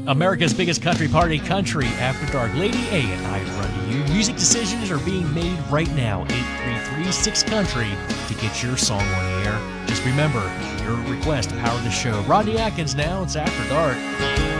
America's biggest country party, Country After Dark. Lady A and I run to you. Music decisions are being made right now. 833-6-Country to get your song on the air. Just remember, your request powered the show. Rodney Atkins now. It's After Dark.